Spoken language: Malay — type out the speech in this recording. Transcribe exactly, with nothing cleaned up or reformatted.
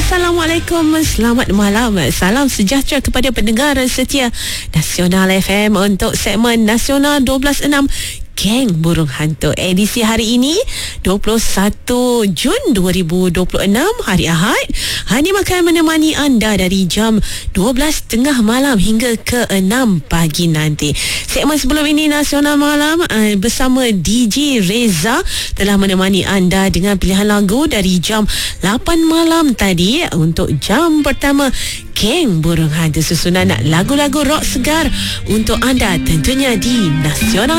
Assalamualaikum, selamat malam. Salam sejahtera kepada pendengar setia Nasional F M untuk segmen Nasional dua belas enam Geng Burung Hantu. Edisi hari ini dua puluh satu Jun dua ribu dua puluh enam, hari Ahad. Hani akan menemani anda dari jam dua belas tiga puluh malam hingga ke enam pagi nanti. Segmen sebelum ini Nasional Malam uh, bersama D J Reza telah menemani anda dengan pilihan lagu dari jam lapan malam tadi untuk jam pertama Geng Burung Hantu. Susunan lagu-lagu rock segar untuk anda tentunya di Nasional